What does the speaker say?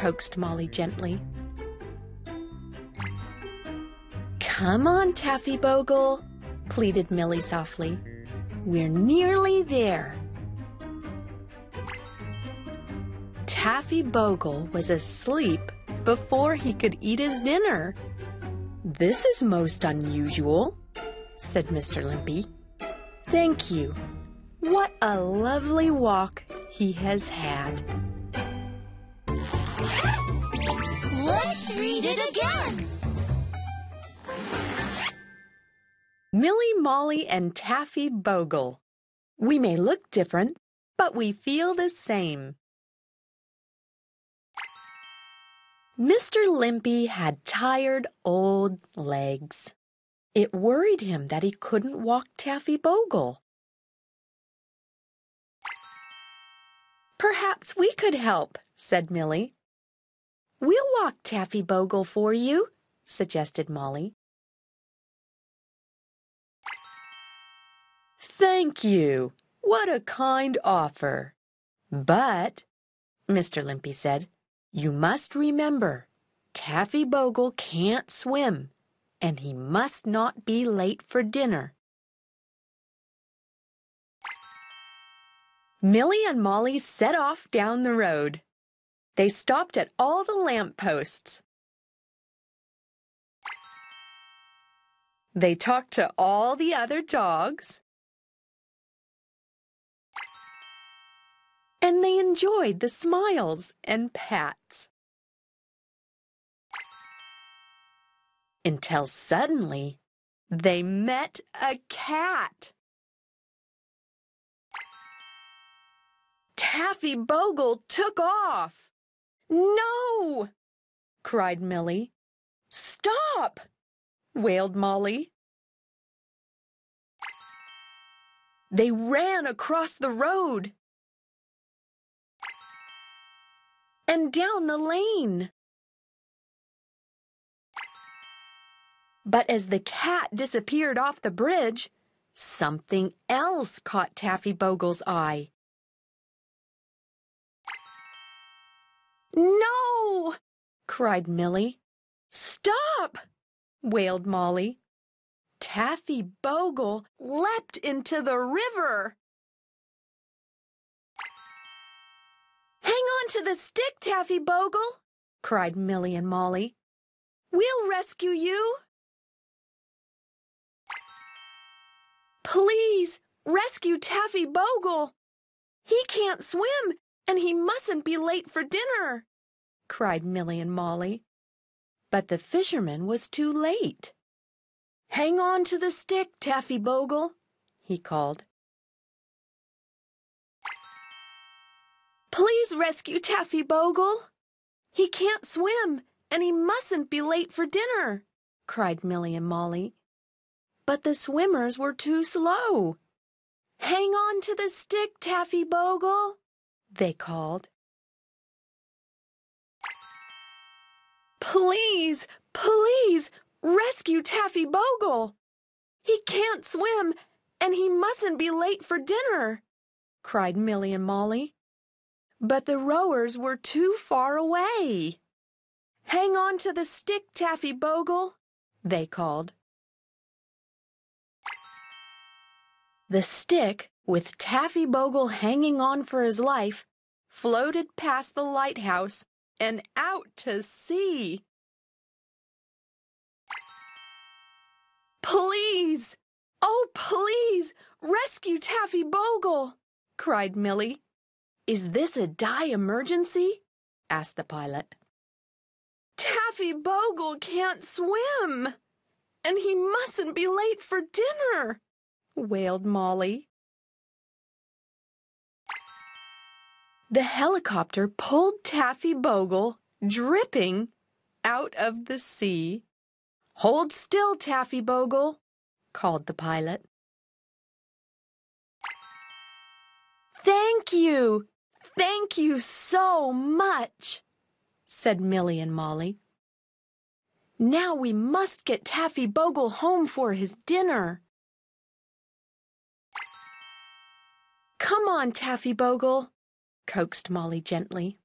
coaxed Molly gently. Come on, Taffy Bogle, pleaded Millie softly. We're nearly there. Taffy Bogle was asleep before he could eat his dinner. This is most unusual, said Mr. Limpy. Thank you. What a lovely walk he has had. Let's read it again. Millie, Molly, and Taffy Bogle. We may look different, but we feel the same. Mr. Limpy had tired old legs. It worried him that he couldn't walk Taffy Bogle. Perhaps we could help, said Millie. We'll walk Taffy Bogle for you, suggested Molly. Thank you. What a kind offer. But, Mr. Limpy said, you must remember, Taffy Bogle can't swim, and he must not be late for dinner. Millie and Molly set off down the road. They stopped at all the lamp posts. They talked to all the other dogs. And they enjoyed the smiles and pats. Until suddenly, they met a cat. Taffy Bogle took off. No! Cried Millie. Stop! Wailed Molly. They ran across the road and down the lane. But as the cat disappeared off the bridge, something else caught Taffy Bogle's eye. No! Cried Millie. Stop! Wailed Molly. Taffy Bogle leapt into the river. Hang on to the stick, Taffy Bogle, cried Millie and Molly. We'll rescue you. Please, rescue Taffy Bogle. He can't swim, and he mustn't be late for dinner, cried Millie and Molly. But the fisherman was too late. Hang on to the stick, Taffy Bogle, he called. Please rescue Taffy Bogle. He can't swim, and he mustn't be late for dinner, cried Millie and Molly. But the swimmers were too slow. Hang on to the stick, Taffy Bogle, they called. Please, please, rescue Taffy Bogle. He can't swim, and he mustn't be late for dinner, cried Millie and Molly. But the rowers were too far away. Hang on to the stick, Taffy Bogle, they called. The stick, with Taffy Bogle hanging on for his life, floated past the lighthouse and out to sea. Please, oh please, rescue Taffy Bogle, cried Millie. Is this a die emergency? Asked the pilot. Taffy Bogle can't swim, and he mustn't be late for dinner, wailed Molly. The helicopter pulled Taffy Bogle, dripping, out of the sea. Hold still, Taffy Bogle, called the pilot. Thank you so much, said Millie and Molly. Now we must get Taffy Bogle home for his dinner. Come on, Taffy Bogle, coaxed Molly gently.